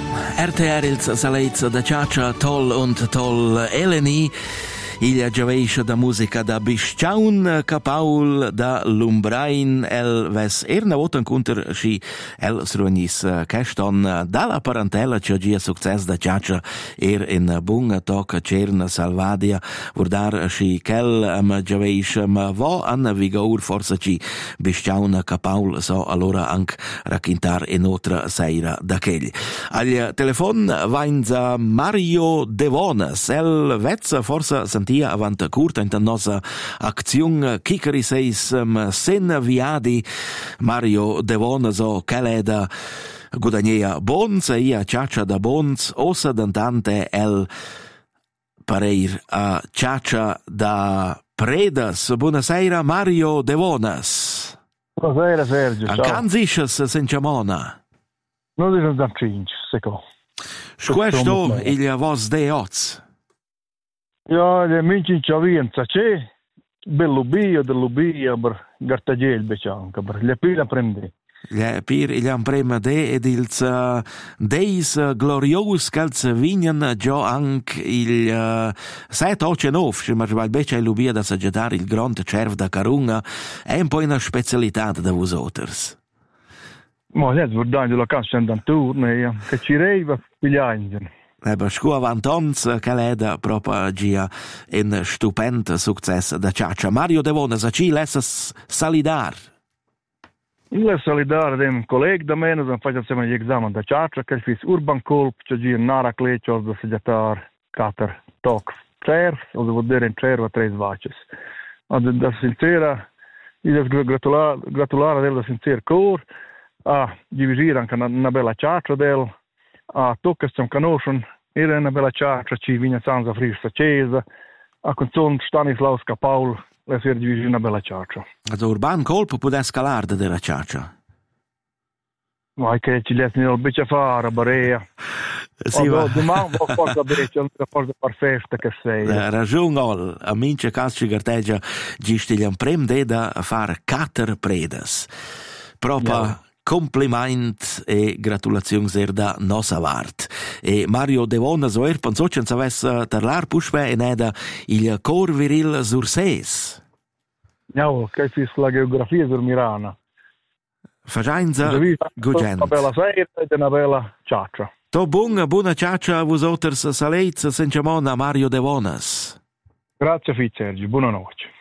RTR ils Salez da Ciaccia, Toll und Toll Eleni. Il giaveisce da musica da Bisciaun, Capaul da Lumbrain, el ves erna votan counter schi el srunis Keston dalla parentela che gia success da Ciaccia in bunga toc cerna Salvadia vurdar schi kel am giaveisce ma vo an vigor forse ci Bisciaun Capaul so allora anc raccontar in otra seira da chegli. Al telefon vainza Mario Devonas, el vezza forse sentia avant curta in nostra aczione Kikeri seis sen viadi Mario Devonas o caleda guadagnia bons e ia Ciaccia da bons ossa d'antante el pareir a Ciaccia da Predas. Buonasera Mario Devonas. Buonasera Sergio. Ancanzisces Senciamona. Non dicono da cinci, seco. Questo il vos de oz. Ja, le minci ciavienza c'è bello bio dell'ubia per gartagel becianca per le pila prende. Le pir il amprema de ed ils deis glorious calz vignan gio anc il 7-8-9 se marval becia l'ubia da saggiatare il grand cerv da Carunga è un po' una specialità da vosoters. Ma le svordagno la cassa andanturne che ci reiva pigliangen. Eba scu avantons caleda proprio gia in stupend success da Ciaccia. Mario Devonas, a ci lessas salidar? Il salidar dem colleg da meno som faccia assieme gli examen da Ciaccia che fis urban colp che gia nara clecios da seggiatar cater toc cerv o da vedere in cerva tres vaces. Da sincera io gratulare del da sincer cor a divisire anche una bella Ciaccia del a tocca stiamo conoscen era una bella Ciaccia ci vigna sanza frista cesa a canzon Stanislaus Capaul la ser divisi una bella Ciaccia. Ad urban colpo può scalare della Ciaccia. Ma che ci lesni il bice fare barea. Sì, ma domani va forza bice, una forza perfetta che sei. Ragione ol, a mince calci garteggia gistigliam prem da far 4 predas. Proprio compliment e gratulazioni da nosa vart. E Mario Devonas o pensocen saves tarlar pushpe en eda il cor viril surses. No, che fis la geografia sur Mirana. Fagianza gugent. Una bella sera e una bella Ciaccia. To buona Ciaccia a vosoters Salez Senciamona Mario Devonas. Grazie Sergio, buonanotte.